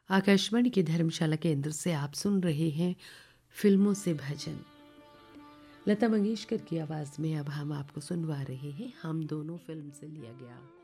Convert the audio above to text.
आकाशवाणी की धर्मशाला केंद्र से आप सुन रहे हैं फिल्मों से भजन। लता मंगेशकर की आवाज़ में अब हम आपको सुनवा रहे हैं हम दोनों फिल्म से लिया गया।